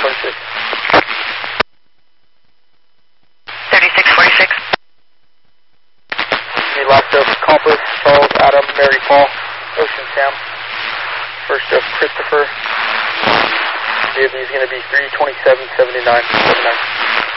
3646. 3646. The last of Compass, Charles, Adam, Mary, Paul, Ocean, Sam. First of Christopher. The is going to be 3277979.